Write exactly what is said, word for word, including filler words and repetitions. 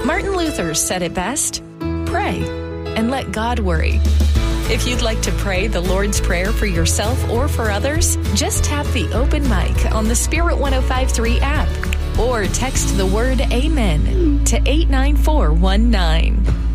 Martin Luther said it best: pray and let God worry. If you'd like to pray the Lord's Prayer for yourself or for others, just tap the open mic on the Spirit one oh five three app or text the word AMEN to eight nine four one nine.